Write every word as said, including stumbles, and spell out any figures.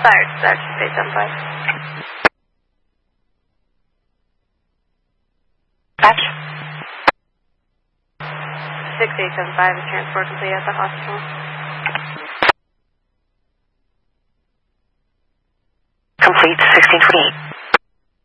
Fired, that's six eight seven five. Batch. six eight seven five is transport complete at the hospital. Complete, sixteen twenty-eight.